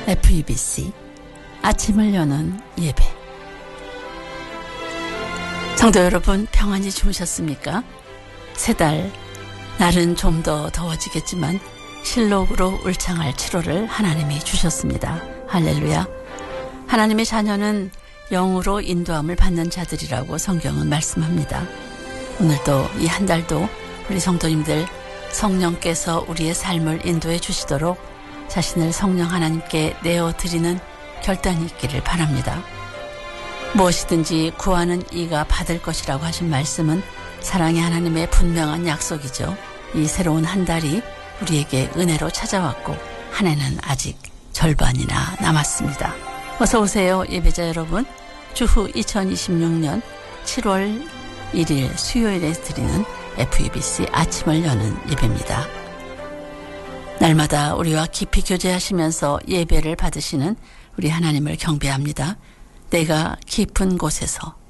FEBC 아침을 여는 예배. 성도 여러분, 평안히 주무셨습니까? 세 달, 날은 좀 더 더워지겠지만 실록으로 울창할 7월을 하나님이 주셨습니다. 할렐루야. 하나님의 자녀는 영으로 인도함을 받는 자들이라고 성경은 말씀합니다. 오늘도 이 한 달도 우리 성도님들 성령께서 우리의 삶을 인도해 주시도록 자신을 성령 하나님께 내어드리는 결단이 있기를 바랍니다. 무엇이든지 구하는 이가 받을 것이라고 하신 말씀은 사랑의 하나님의 분명한 약속이죠. 이 새로운 한 달이 우리에게 은혜로 찾아왔고 한 해는 아직 절반이나 남았습니다. 어서 오세요, 예배자 여러분. 주후 2026년 7월 1일 수요일에 드리는 FEBC 아침을 여는 예배입니다. 날마다 우리와 깊이 교제하시면서 예배를 받으시는 우리 하나님을 경배합니다. 내가 깊은 곳에서